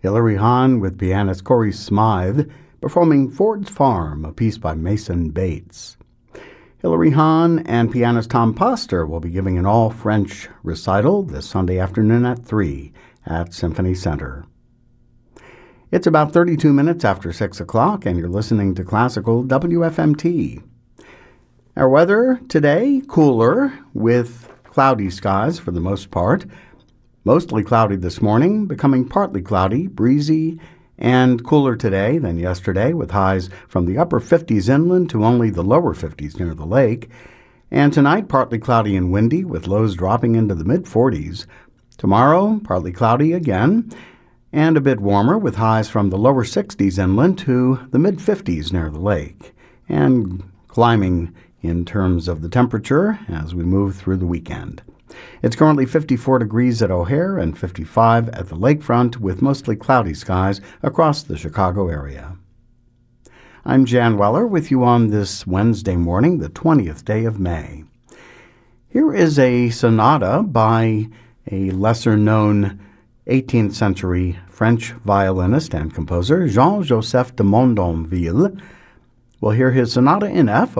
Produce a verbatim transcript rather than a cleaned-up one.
Hilary Hahn with pianist Corey Smythe performing Ford's Farm, a piece by Mason Bates. Hilary Hahn and pianist Tom Poster will be giving an all-French recital this Sunday afternoon at three at Symphony Center. It's about thirty-two minutes after six o'clock, and you're listening to Classical W F M T. Our weather today, cooler with cloudy skies for the most part. Mostly cloudy this morning, becoming partly cloudy, breezy, and cooler today than yesterday, with highs from the upper fifties inland to only the lower fifties near the lake. And tonight, partly cloudy and windy, with lows dropping into the mid-forties. Tomorrow, partly cloudy again, and a bit warmer, with highs from the lower sixties inland to the mid-fifties near the lake, and climbing in terms of the temperature as we move through the weekend. It's currently fifty-four degrees at O'Hare and fifty-five at the lakefront, with mostly cloudy skies across the Chicago area. I'm Jan Weller with you on this Wednesday morning, the twentieth day of May. Here is a sonata by a lesser-known eighteenth century French violinist and composer, Jean-Joseph de Mondonville. We'll hear his Sonata in F,